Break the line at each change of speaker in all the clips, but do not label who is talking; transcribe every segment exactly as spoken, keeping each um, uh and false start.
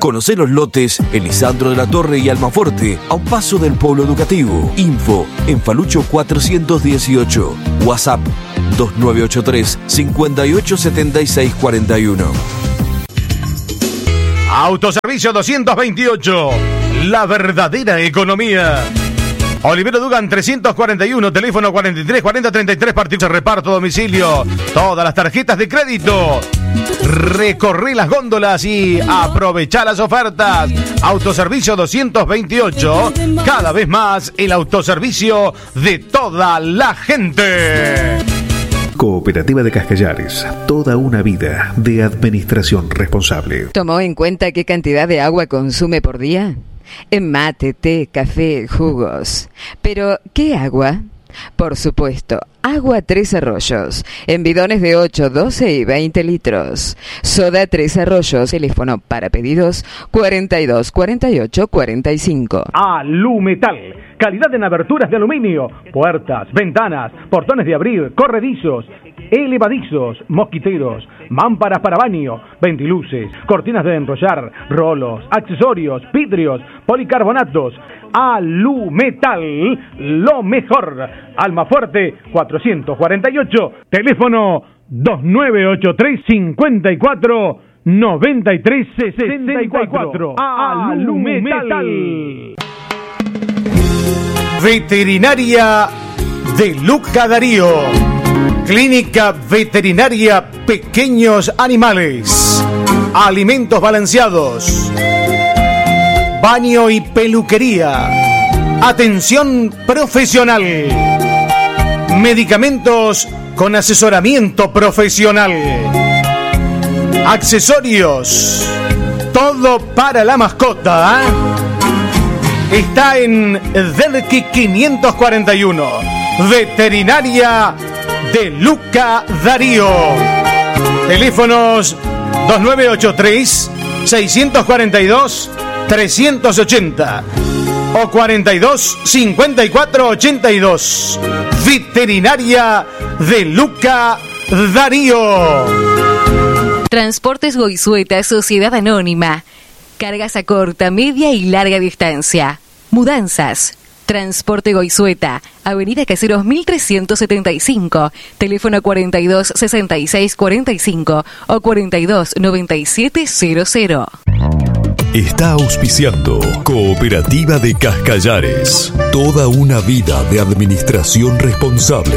Conocé los lotes en Lisandro de la Torre y Almaforte, a un paso del Polo Educativo. Info en Falucho cuatrocientos dieciocho. WhatsApp dos nueve ocho tres, cinco ocho siete seis cuatro uno.
Autoservicio doscientos veintiocho. La verdadera economía. Olivero Dugan trescientos cuarenta y uno, teléfono cuarenta y tres cuarenta treinta y tres, partido de reparto a domicilio. Todas las tarjetas de crédito. Recorrí las góndolas y aprovechá las ofertas. Autoservicio doscientos veintiocho, cada vez más el autoservicio de toda la gente.
Cooperativa de Cascallares, toda una vida de administración responsable.
¿Tomó en cuenta qué cantidad de agua consume por día? En mate, té, café, jugos. Pero, ¿qué agua? Por supuesto, agua Tres Arroyos, en bidones de ocho, doce y veinte litros. Soda Tres Arroyos, teléfono para pedidos cuarenta y dos cuarenta y ocho cuarenta y cinco.
Alumetal, calidad en aberturas de aluminio, puertas, ventanas, portones de abrir, corredizos, elevadizos, mosquiteros, mámparas para baño, ventiluces, cortinas de enrollar, rolos, accesorios, vidrios, policarbonatos. Alumetal, lo mejor. Almafuerte cuatrocientos cuarenta y ocho, teléfono dos nueve ocho tres, cinco cuatro, nueve tres seis cuatro. Alumetal.
Veterinaria de Luca Darío. Clínica Veterinaria Pequeños Animales. Alimentos balanceados. Baño y peluquería. Atención profesional. Medicamentos con asesoramiento profesional. Accesorios. Todo para la mascota. ¿eh? Está en Delqui quinientos cuarenta y uno. Veterinaria de Luca Darío. Teléfonos dos nueve ocho tres, seis cuatro dos, tres ochenta o cuarenta y dos, cincuenta y cuatro, ochenta y dos. Veterinaria de Luca Darío.
Transportes Goizueta, Sociedad Anónima. Cargas a corta, media y larga distancia. Mudanzas. Transporte Goizueta, Avenida Caseros mil trescientos setenta y cinco, teléfono cuarenta y dos, sesenta y seis, cuarenta y cinco o cuarenta y dos, noventa y siete, cero cero.
Está auspiciando Cooperativa de Cascallares, toda una vida de administración responsable.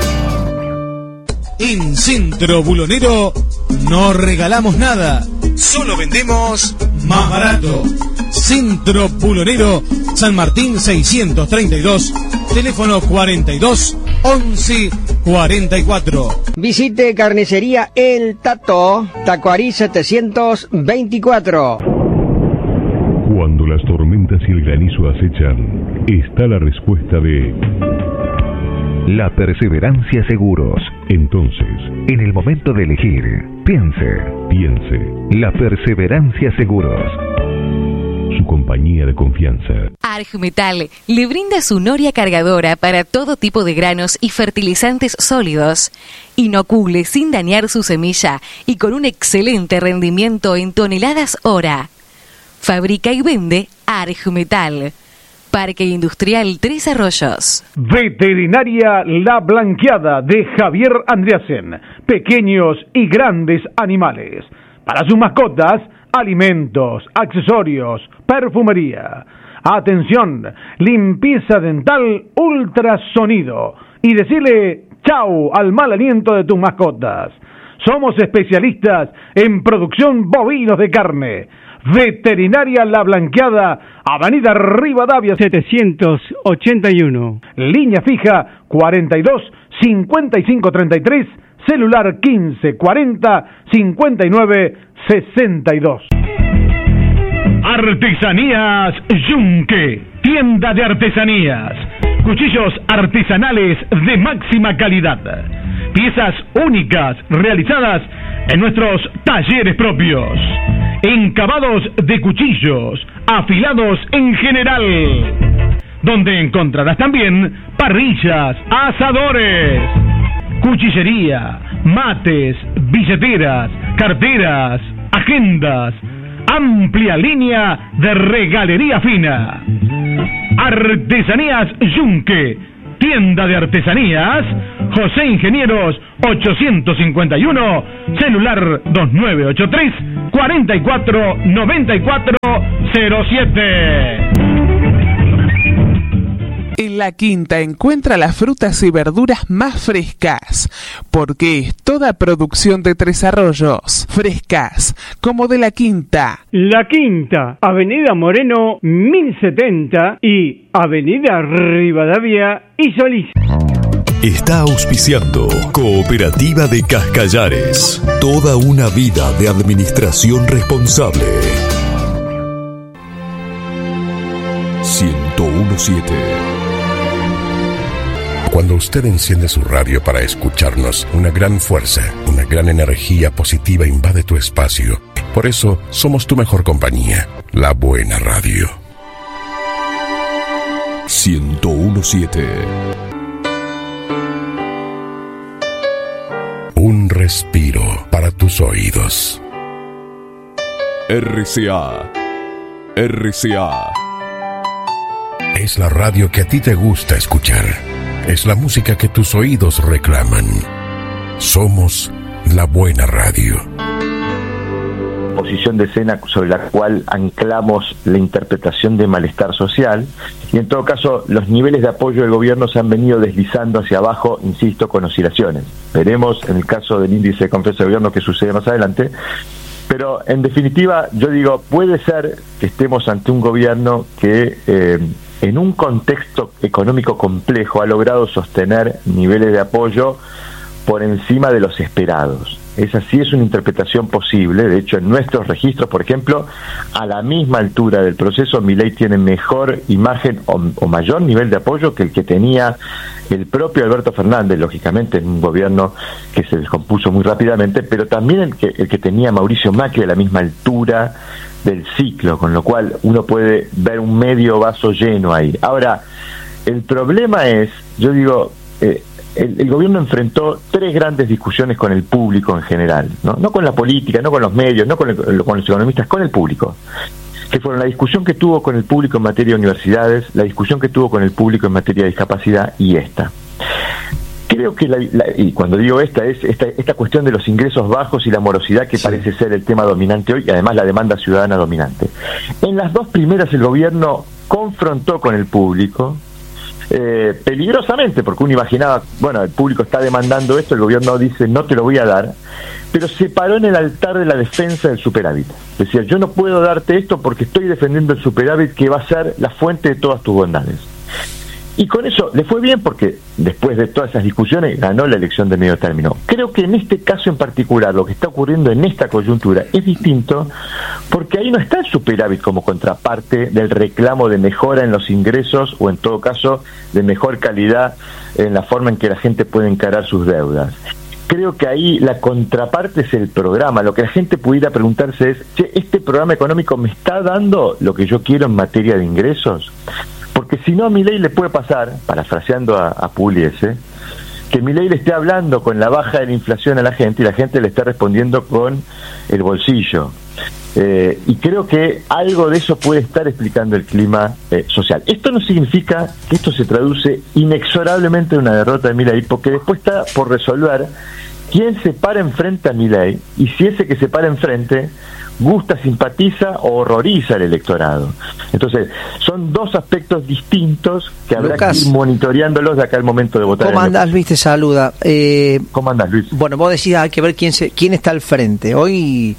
En Centro Bulonero no regalamos nada, solo vendemos más barato. Centro Bulonero, San Martín seiscientos treinta y dos, teléfono cuarenta y dos, once, cuarenta y cuatro.
Visite Carnicería El Tato, Tacuarí setecientos veinticuatro.
Cuando las tormentas y el granizo acechan, está la respuesta de La Perseverancia Seguros. Entonces, en el momento de elegir, piense, piense, La Perseverancia Seguros. Su compañía de confianza.
Argmetal le brinda su noria cargadora para todo tipo de granos y fertilizantes sólidos. Inocule sin dañar su semilla y con un excelente rendimiento en toneladas hora. Fabrica y vende Argmetal. Parque Industrial Tres Arroyos.
Veterinaria La Blanqueada de Javier Andreasen. Pequeños y grandes animales. Para sus mascotas, alimentos, accesorios, perfumería. Atención, limpieza dental, ultrasonido. Y decirle chau al mal aliento de tus mascotas. Somos especialistas en producción bovinos de carne. Veterinaria La Blanqueada, Avenida Rivadavia setecientos ochenta y uno. Línea fija cuarenta y dos, cincuenta y cinco treinta y tres, celular quince cuarenta, cincuenta y nueve sesenta y dos. Artesanías Yunque, tienda de artesanías. Cuchillos artesanales de máxima calidad. Piezas únicas realizadas en nuestros talleres propios. Encabados de cuchillos, afilados en general. Donde encontrarás también parrillas, asadores, cuchillería, mates, billeteras, carteras, agendas, amplia línea de regalería fina. Artesanías Yunque, tienda de artesanías, José Ingenieros ochocientos cincuenta y uno, celular dos nueve ocho tres, cuatro cuatro nueve cuatro cero siete.
En La Quinta encuentra las frutas y verduras más frescas, porque es toda producción de Tres Arroyos, frescas, como de La Quinta.
La Quinta, Avenida Moreno mil setenta y Avenida Rivadavia y Solís.
Está auspiciando Cooperativa de Cascallares, toda una vida de administración responsable. ciento uno punto siete.
Cuando usted enciende su radio para escucharnos, una gran fuerza, una gran energía positiva invade tu espacio. Por eso, somos tu mejor compañía, la buena radio.
ciento uno punto siete.
Un respiro para tus oídos.
R C A. R C A.
Es la radio que a ti te gusta escuchar. Es la música que tus oídos reclaman. Somos la buena radio.
Posición de escena sobre la cual anclamos la interpretación de malestar social, y en todo caso los niveles de apoyo del gobierno se han venido deslizando hacia abajo, insisto, con oscilaciones. Veremos en el caso del índice de confianza del gobierno qué sucede más adelante, pero en definitiva yo digo, puede ser que estemos ante un gobierno que eh, en un contexto económico complejo ha logrado sostener niveles de apoyo por encima de los esperados. Esa sí es una interpretación posible. De hecho, en nuestros registros, por ejemplo, a la misma altura del proceso, Milei tiene mejor imagen o, o mayor nivel de apoyo que el que tenía el propio Alberto Fernández, lógicamente en un gobierno que se descompuso muy rápidamente, pero también el que, el que tenía Mauricio Macri a la misma altura del ciclo, con lo cual uno puede ver un medio vaso lleno ahí. Ahora, el problema es, yo digo, eh, El, el gobierno enfrentó tres grandes discusiones con el público en general, ¿no? No con la política, no con los medios, no con, el, con los economistas, con el público, que fueron la discusión que tuvo con el público en materia de universidades, la discusión que tuvo con el público en materia de discapacidad y esta. Creo que, la, la, y cuando digo esta, es esta, esta cuestión de los ingresos bajos y la morosidad que sí parece ser el tema dominante hoy, y además la demanda ciudadana dominante. En las dos primeras el gobierno confrontó con el público, Eh, peligrosamente, porque uno imaginaba, bueno, el público está demandando esto, el gobierno dice no te lo voy a dar, pero se paró en el altar de la defensa del superávit. Decía, yo no puedo darte esto porque estoy defendiendo el superávit que va a ser la fuente de todas tus bondades. Y con eso le fue bien porque después de todas esas discusiones ganó la elección de medio término. Creo que en este caso en particular, lo que está ocurriendo en esta coyuntura es distinto porque ahí no está el superávit como contraparte del reclamo de mejora en los ingresos o en todo caso de mejor calidad en la forma en que la gente puede encarar sus deudas. Creo que ahí la contraparte es el programa. Lo que la gente pudiera preguntarse es, che, ¿este programa económico me está dando lo que yo quiero en materia de ingresos? Porque si no, a Milei le puede pasar, parafraseando a, a Pugliese, que Milei le esté hablando con la baja de la inflación a la gente y la gente le está respondiendo con el bolsillo. Eh, y creo que algo de eso puede estar explicando el clima eh, social. Esto no significa que esto se traduce inexorablemente en una derrota de Milei, porque después está por resolver quién se para enfrente a Milei y si ese que se para enfrente gusta, simpatiza o horroriza al electorado. Entonces, son dos aspectos distintos que habrá Lucas, que ir monitoreándolos de acá al momento de votar.
¿Cómo andás, Luis? Te saluda. Eh,
¿Cómo andás, Luis?
Bueno, vos decías, hay que ver quién se, quién está al frente. Hoy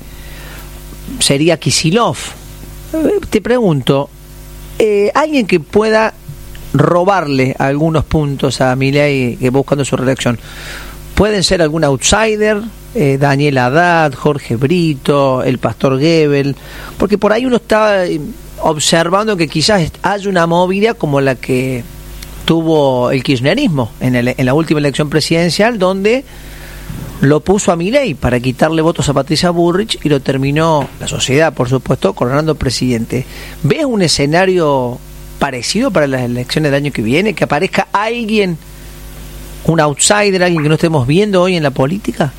sería Kicillof. Eh, te pregunto, eh, alguien que pueda robarle algunos puntos a Milei que buscando su reelección, ¿pueden ser algún outsider? Eh, Daniel Haddad, Jorge Brito, el Pastor Gebel, porque por ahí uno está observando que quizás haya una movida como la que tuvo el kirchnerismo en, el, en la última elección presidencial, donde lo puso a Milei para quitarle votos a Patricia Bullrich y lo terminó la sociedad, por supuesto, coronando presidente. ¿Ves un escenario parecido para las elecciones del año que viene? ¿Que aparezca alguien, un outsider, alguien que no estemos viendo hoy en la política?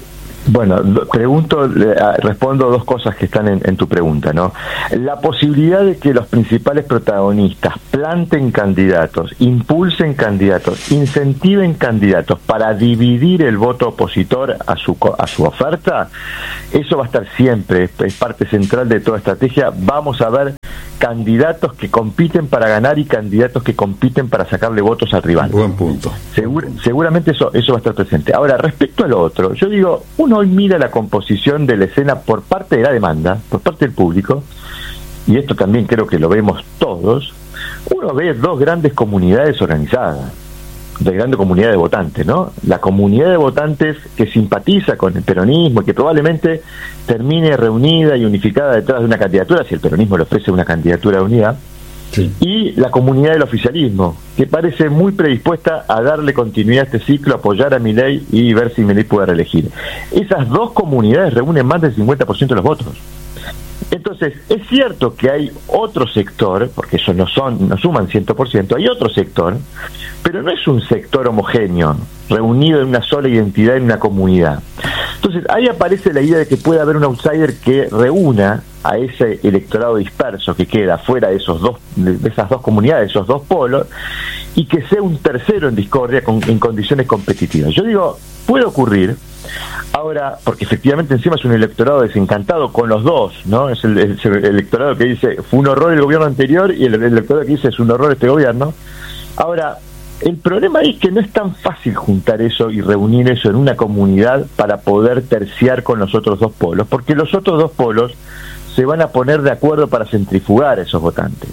Bueno, pregunto, respondo dos cosas que están en, en tu pregunta, ¿no? La posibilidad de que los principales protagonistas planten candidatos, impulsen candidatos, incentiven candidatos para dividir el voto opositor a su a su oferta, eso va a estar siempre, es parte central de toda estrategia. Vamos a ver candidatos que compiten para ganar y candidatos que compiten para sacarle votos al rival.
Buen punto.
Segur, seguramente eso eso va a estar presente. Ahora, respecto a lo otro, yo digo, uno hoy mira la composición de la escena por parte de la demanda, por parte del público, y esto también creo que lo vemos todos, uno ve dos grandes comunidades organizadas, de grande comunidad de votantes, ¿no? La comunidad de votantes que simpatiza con el peronismo y que probablemente termine reunida y unificada detrás de una candidatura, si el peronismo le ofrece una candidatura de unidad, sí. Y la comunidad del oficialismo, que parece muy predispuesta a darle continuidad a este ciclo, apoyar a Milei y ver si Milei puede reelegir. Esas dos comunidades reúnen más del cincuenta por ciento de los votos. Entonces, es cierto que hay otro sector, porque eso no son, no suman cien por ciento, hay otro sector, pero no es un sector homogéneo, reunido en una sola identidad en una comunidad. Entonces, ahí aparece la idea de que puede haber un outsider que reúna a ese electorado disperso que queda fuera de esos dos, de esas dos comunidades, esos dos polos, y que sea un tercero en discordia con, en condiciones competitivas. Yo digo, puede ocurrir. Ahora, porque efectivamente encima es un electorado desencantado con los dos, ¿no? Es el, es el electorado que dice fue un horror el gobierno anterior y el electorado que dice es un horror este gobierno. Ahora, el problema es que no es tan fácil juntar eso y reunir eso en una comunidad para poder terciar con los otros dos polos, porque los otros dos polos se van a poner de acuerdo para centrifugar a esos votantes.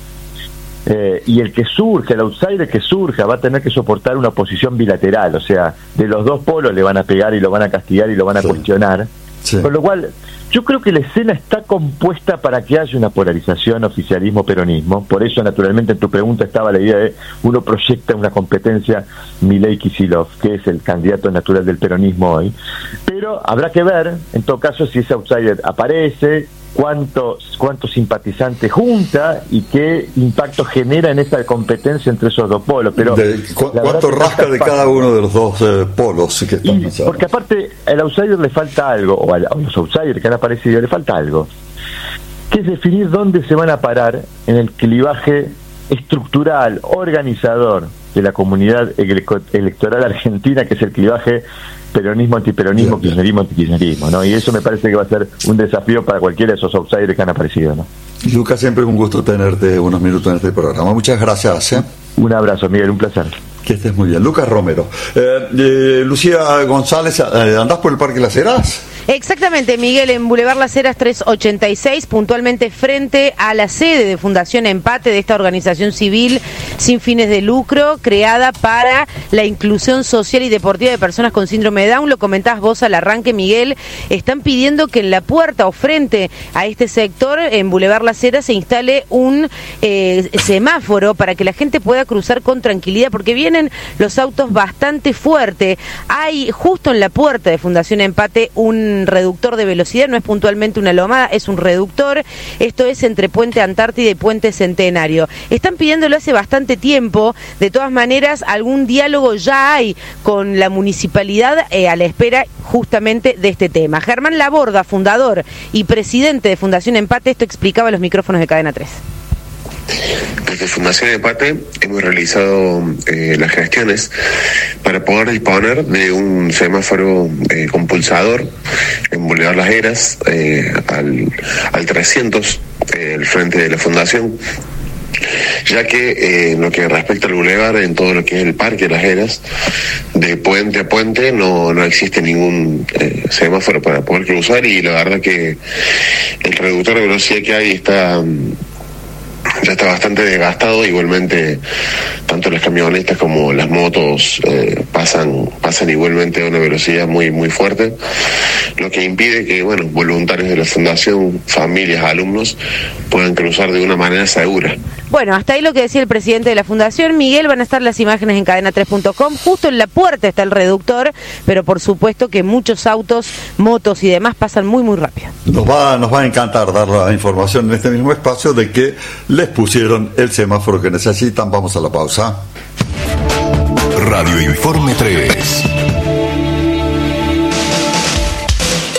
Eh, y el que surge, el outsider que surja, va a tener que soportar una oposición bilateral, o sea, de los dos polos le van a pegar y lo van a castigar y lo van a sí. cuestionar. Sí. Con lo cual, yo creo que la escena está compuesta para que haya una polarización oficialismo-peronismo. Por eso, naturalmente, en tu pregunta estaba la idea de uno proyecta una competencia Milei-Kicillof, que es el candidato natural del peronismo hoy. Pero habrá que ver, en todo caso, si ese outsider aparece, cuántos cuántos simpatizantes junta y qué impacto genera en esta competencia entre esos dos polos. Pero
de, cu ¿Cuánto rasca de cada uno de los dos eh, polos que están
y, porque aparte al outsider le falta algo, o a, a los outsiders que han aparecido le falta algo, que es definir dónde se van a parar en el clivaje estructural, organizador de la comunidad electoral argentina, que es el clivaje peronismo, antiperonismo, bien, kirchnerismo, antikirchnerismo, ¿no? Y eso me parece que va a ser un desafío para cualquiera de esos outsiders que han aparecido, ¿no?
Lucas, siempre un gusto tenerte unos minutos en este programa. Muchas gracias, ¿eh?
Un abrazo, Miguel, un placer.
Que estés muy bien. Lucas Romero. Eh, eh, Lucía González, eh, ¿andás por el Parque Las Heras?
Exactamente, Miguel, en Boulevard Las Heras trescientos ochenta y seis, puntualmente frente a la sede de Fundación Empate, de esta organización civil sin fines de lucro, creada para la inclusión social y deportiva de personas con síndrome de Down. Lo comentabas vos al arranque, Miguel, están pidiendo que en la puerta o frente a este sector, en Boulevard Las Heras, se instale un eh, semáforo para que la gente pueda cruzar con tranquilidad, porque vienen los autos bastante fuerte. Hay justo en la puerta de Fundación Empate un reductor de velocidad, no es puntualmente una lomada, es un reductor. Esto es entre Puente Antártida y Puente Centenario. Están pidiéndolo hace bastante tiempo. De todas maneras, algún diálogo ya hay con la municipalidad eh, a la espera justamente de este tema. Germán Laborda, fundador y presidente de Fundación Empate, esto explicaba a los micrófonos de Cadena tres.
Desde Fundación Empate hemos realizado eh, las gestiones para poder disponer de un semáforo eh, compulsador en Boulevard Las Heras, eh, al, al trescientos, eh, al frente de la Fundación, ya que eh, en lo que respecta al bulevar, en todo lo que es el Parque Las Heras, de puente a puente no, no existe ningún eh, semáforo para poder cruzar, y la verdad que el reductor de velocidad que hay está... ya está bastante desgastado. Igualmente tanto las camionetas como las motos eh, pasan pasan igualmente a una velocidad muy muy fuerte, lo que impide que, bueno, voluntarios de la fundación, familias, alumnos puedan cruzar de una manera segura.
Bueno, hasta ahí lo que decía el presidente de la fundación. Miguel, van a estar las imágenes en cadena tres punto com. Justo en la puerta está el reductor, pero por supuesto que muchos autos, motos y demás pasan muy muy rápido.
Nos va, nos va a encantar dar la información en este mismo espacio de que les pusieron el semáforo que necesitan. Vamos a la pausa.
Radio Informe tres.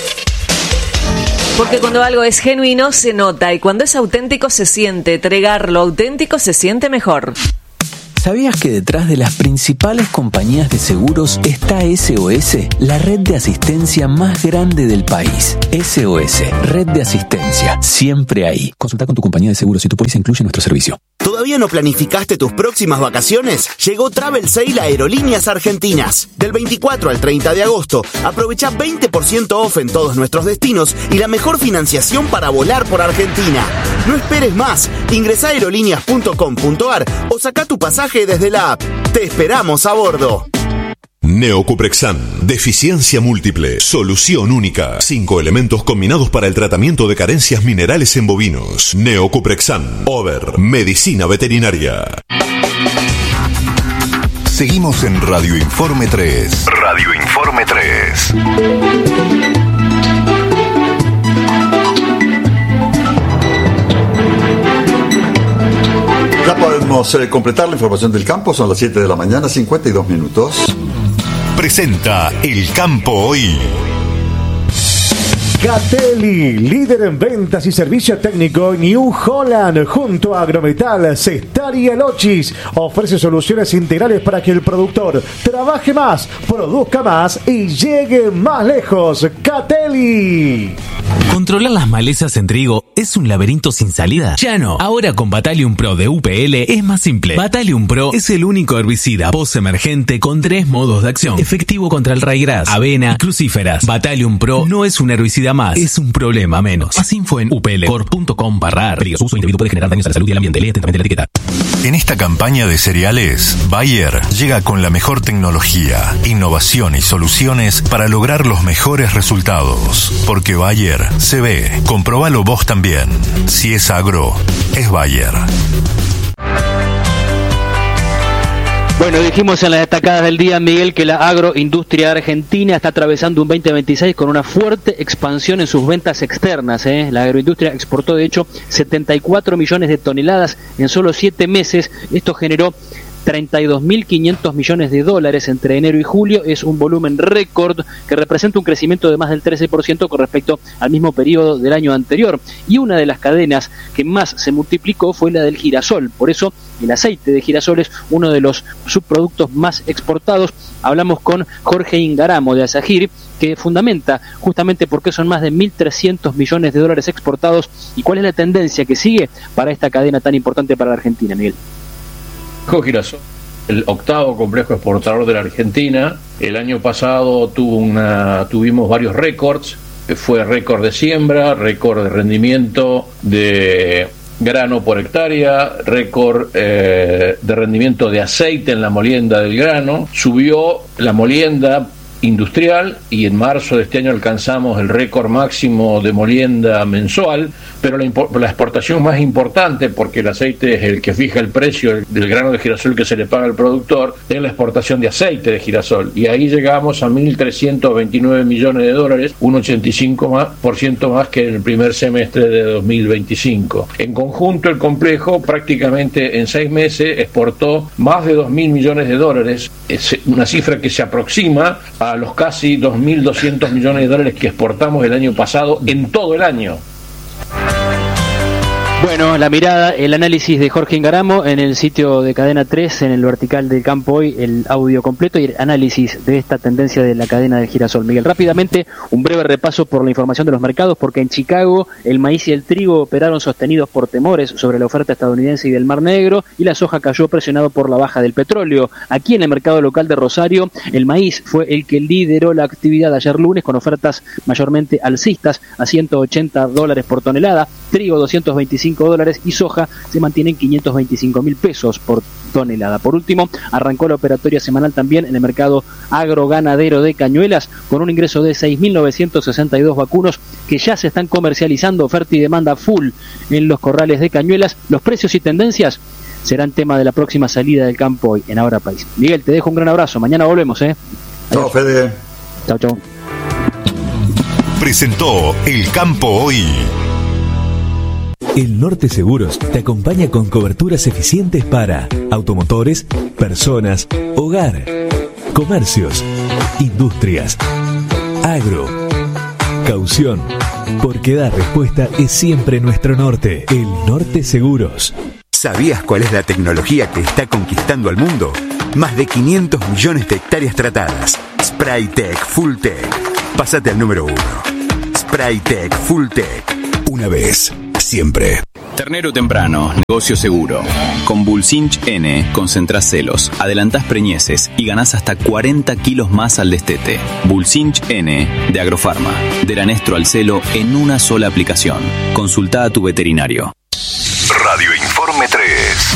Porque cuando algo es genuino se nota y cuando es auténtico se siente. Tregar lo auténtico se siente mejor.
¿Sabías que detrás de las principales compañías de seguros está S O S, la red de asistencia más grande del país? S O S, red de asistencia, siempre ahí. Consulta con tu compañía de seguros si tu póliza incluye nuestro servicio.
¿Todavía no planificaste tus próximas vacaciones? Llegó Travel Sale a Aerolíneas Argentinas. Del veinticuatro al treinta de agosto, aprovecha veinte por ciento off en todos nuestros destinos y la mejor financiación para volar por Argentina. No esperes más. Ingresá a aerolíneas punto com punto ar o saca tu pasaje desde la app. Te esperamos a bordo.
Neocuprexan, deficiencia múltiple, solución única. Cinco elementos combinados para el tratamiento de carencias minerales en bovinos. Neocuprexan, Over, medicina veterinaria.
Seguimos en Radio Informe tres. Radio Informe tres.
Ya podemos eh, completar la información del campo, son las siete de la mañana, cincuenta y dos minutos.
Presenta El Campo Hoy.
Catelli, líder en ventas y servicio técnico New Holland, junto a Agrometal, Cestar y Elochis, ofrece soluciones integrales para que el productor trabaje más, produzca más y llegue más lejos. Catelli.
Controlar las malezas en trigo es un laberinto sin salida. Ya no. Ahora con Battalion Pro de U P L es más simple. Battalion Pro es el único herbicida post-emergente con tres modos de acción. Efectivo contra el raigras, avena y crucíferas. Battalion Pro no es un herbicida más, es un problema menos. Más info en u p l corp punto com barra ar. Peligroso uso indebido puede generar daños a la salud y al ambiente. Lee atentamente la etiqueta.
En esta campaña de cereales, Bayer llega con la mejor tecnología, innovación y soluciones para lograr los mejores resultados. Porque Bayer se ve. Comprobalo vos también. Si es agro, es Bayer.
Bueno, dijimos en las destacadas del día, Miguel, que la agroindustria argentina está atravesando un veinte veintiséis con una fuerte expansión en sus ventas externas. ¿eh? La agroindustria exportó, de hecho, setenta y cuatro millones de toneladas en solo siete meses. Esto generó treinta y dos mil quinientos millones de dólares entre enero y julio. Es un volumen récord que representa un crecimiento de más del trece por ciento con respecto al mismo periodo del año anterior. Y una de las cadenas que más se multiplicó fue la del girasol. Por eso el aceite de girasol es uno de los subproductos más exportados. Hablamos con Jorge Ingaramo de Asagir, que fundamenta justamente por qué son más de mil trescientos millones de dólares exportados y cuál es la tendencia que sigue para esta cadena tan importante para la Argentina, Miguel.
Girasol, el octavo complejo exportador de la Argentina. El año pasado tuvo una, tuvimos varios récords. Fue récord de siembra, récord de rendimiento de grano por hectárea, récord eh, de rendimiento de aceite en la molienda del grano. Subió la molienda industrial y en marzo de este año alcanzamos el récord máximo de molienda mensual, pero la, la exportación más importante, porque el aceite es el que fija el precio del grano de girasol que se le paga al productor, es la exportación de aceite de girasol, y ahí llegamos a mil trescientos veintinueve millones de dólares, un ochenta y cinco por ciento más que en el primer semestre de dos mil veinticinco. En conjunto el complejo prácticamente en seis meses exportó más de dos mil millones de dólares, es una cifra que se aproxima a a los casi dos mil doscientos millones de dólares que exportamos el año pasado en todo el año.
Bueno, la mirada, el análisis de Jorge Ingaramo en el sitio de Cadena tres, en el vertical del campo hoy, el audio completo y el análisis de esta tendencia de la cadena del girasol. Miguel, rápidamente, un breve repaso por la información de los mercados, porque en Chicago el maíz y el trigo operaron sostenidos por temores sobre la oferta estadounidense y del Mar Negro, y la soja cayó presionado por la baja del petróleo. Aquí en el mercado local de Rosario, el maíz fue el que lideró la actividad ayer lunes, con ofertas mayormente alcistas a ciento ochenta dólares por tonelada, trigo doscientos veinticinco dólares y soja se mantiene en quinientos veinticinco mil pesos por tonelada. Por último, arrancó la operatoria semanal también en el mercado agroganadero de Cañuelas con un ingreso de seis mil novecientos sesenta y dos vacunos que ya se están comercializando, oferta y demanda full en los corrales de Cañuelas. Los precios y tendencias serán tema de la próxima salida del campo hoy en Ahora País. Miguel, te dejo un gran abrazo. Mañana volvemos, ¿eh?
Chao, Fede.
Chao, chao.
Presentó El Campo Hoy.
El Norte Seguros te acompaña con coberturas eficientes para automotores, personas, hogar, comercios, industrias, agro, caución,
Porque dar respuesta es siempre nuestro norte. El Norte Seguros.
¿Sabías cuál es la tecnología que está conquistando al mundo? Más de quinientos millones de hectáreas tratadas. Spraytec Fulltech. Pásate al número uno. Spraytec Fulltech. Una vez, siempre.
Ternero temprano, negocio seguro. Con Bulcinch N concentrás celos, adelantás preñeces y ganás hasta cuarenta kilos más al destete. Bulcinch N de Agrofarma. De Lanestro al celo en una sola aplicación. Consulta a tu veterinario.
Radio Informe tres.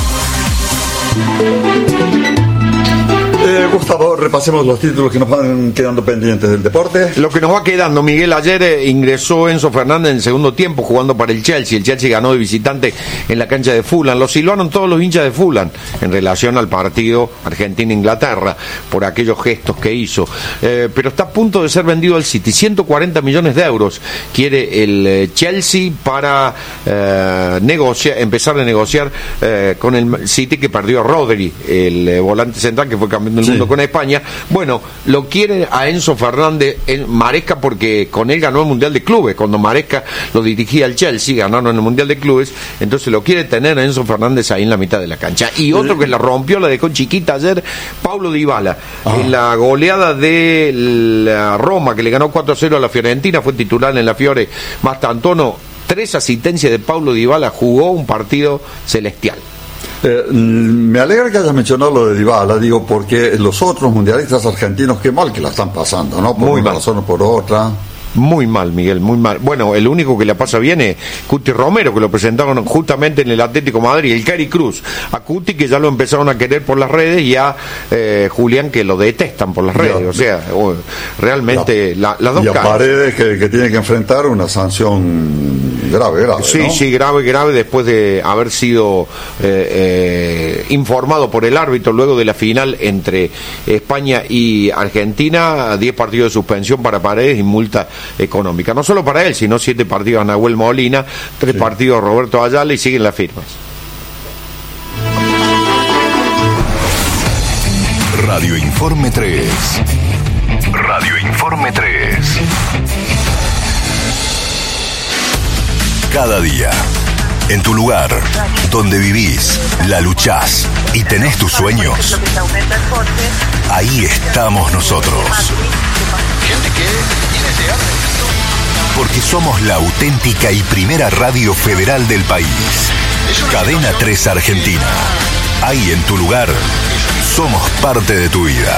Eh, Gustavo, repasemos los títulos que nos van quedando pendientes del deporte.
Lo que nos va quedando, Miguel, ayer eh, ingresó Enzo Fernández en el segundo tiempo jugando para el Chelsea. El Chelsea ganó de visitante en la cancha de Fulham. Lo silbaron todos los hinchas de Fulham en relación al partido Argentina-Inglaterra por aquellos gestos que hizo. Eh, pero está a punto de ser vendido al City. ciento cuarenta millones de euros quiere el eh, Chelsea para eh, negociar, empezar a negociar eh, con el City, que perdió a Rodri, el eh, volante central que fue campeón del sí. mundo con España. Bueno, lo quiere a Enzo Fernández en Maresca porque con él ganó el Mundial de Clubes. Cuando Maresca lo dirigía al Chelsea, ganaron el Mundial de Clubes, entonces lo quiere tener a Enzo Fernández ahí en la mitad de la cancha. Y otro que la rompió, la dejó chiquita ayer, Paulo Dybala. Ah. En la goleada de la Roma, que le ganó cuatro a cero a la Fiorentina, fue titular en la Fiore Mastantuono. Tres asistencias de Paulo Dybala, jugó un partido celestial.
Eh, me alegra que hayas mencionado lo de Dybala, digo, porque los otros mundialistas argentinos, qué mal que la están pasando, ¿no? Por una razón o por otra.
Muy mal, Miguel, muy mal. Bueno, el único que la pasa bien es Cuti Romero, que lo presentaron justamente en el Atlético de Madrid, el Cari Cruz. A Cuti, que ya lo empezaron a querer por las redes, y a eh, Julián, que lo detestan por las redes. Ya, o sea, oh, realmente
la,
la, las dos
y a
caras.
Paredes, que, que tiene que enfrentar una sanción grave, grave,
Sí,
¿no?
sí, grave, grave, después de haber sido eh, eh, informado por el árbitro luego de la final entre España y Argentina. diez partidos de suspensión para Paredes y multa económica, no solo para él, sino siete partidos a Nahuel Molina, tres sí. partidos a Roberto Ayala, y siguen las firmas.
Radio Informe tres. Radio Informe tres. Cada día, en tu lugar, donde vivís, la luchás y tenés tus sueños, ahí estamos nosotros. Porque somos la auténtica y primera radio federal del país. Cadena tres Argentina. Ahí en tu lugar, somos parte de tu vida.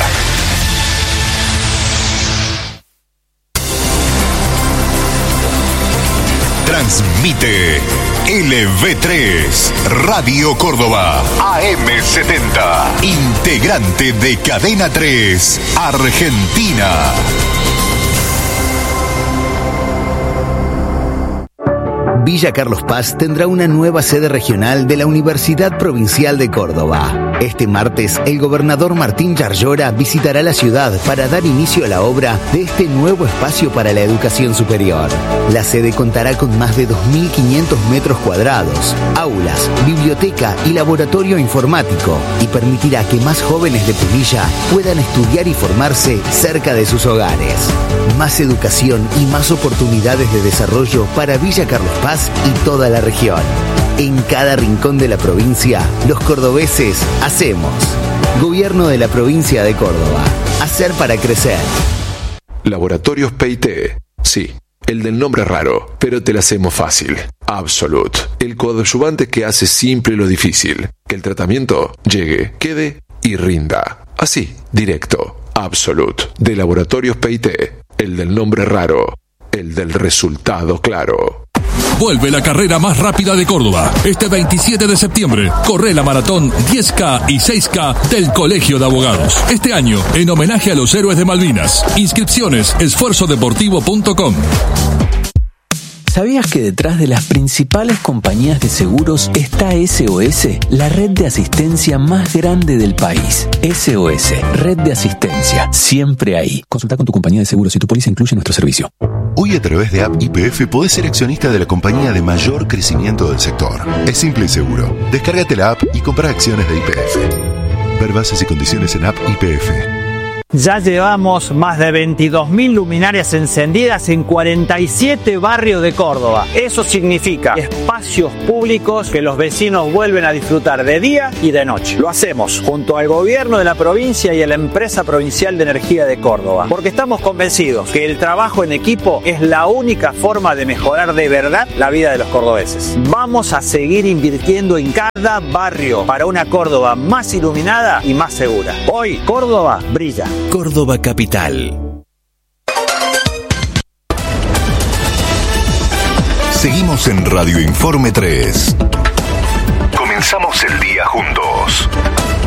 Transmite L V tres, Radio Córdoba, A M setenta, integrante de Cadena tres Argentina.
Villa Carlos Paz tendrá una nueva sede regional de la Universidad Provincial de Córdoba. Este martes, el gobernador Martín Yarlora visitará la ciudad para dar inicio a la obra de este nuevo espacio para la educación superior. La sede contará con más de dos mil quinientos metros cuadrados, aulas, biblioteca y laboratorio informático, y permitirá que más jóvenes de Punilla puedan estudiar y formarse cerca de sus hogares. Más educación y más oportunidades de desarrollo para Villa Carlos Paz y toda la región. En cada rincón de la provincia, los cordobeses hacemos. Gobierno de la provincia de Córdoba. Hacer para crecer.
Laboratorios P I T. Sí, el del nombre raro, pero te lo hacemos fácil. Absolute. El coadyuvante que hace simple lo difícil. Que el tratamiento llegue, quede y rinda. Así, directo. Absolute. De Laboratorios P I T. El del nombre raro. El del resultado claro.
Vuelve la carrera más rápida de Córdoba. Este veintisiete de septiembre, corre la maratón diez K y seis K del Colegio de Abogados. Este año, en homenaje a los héroes de Malvinas. Inscripciones, esfuerzo deportivo punto com.
¿Sabías que detrás de las principales compañías de seguros está S O S, la red de asistencia más grande del país? S O S, red de asistencia, siempre ahí. Consulta con tu compañía de seguros si tu póliza incluye nuestro servicio.
Hoy, a través de App Y P F podés ser accionista de la compañía de mayor crecimiento del sector. Es simple y seguro. Descárgate la app y compra acciones de Y P F. Ver bases y condiciones en App Y P F.
Ya llevamos más de veintidós mil luminarias encendidas en cuarenta y siete barrios de Córdoba. Eso significa espacios públicos que los vecinos vuelven a disfrutar de día y de noche. Lo hacemos junto al gobierno de la provincia y a la empresa provincial de energía de Córdoba, porque estamos convencidos que el trabajo en equipo es la única forma de mejorar de verdad la vida de los cordobeses. Vamos a seguir invirtiendo en cada barrio para una Córdoba más iluminada y más segura. Hoy Córdoba brilla.
Córdoba Capital.
Seguimos en Radio Informe tres. Comenzamos el día juntos.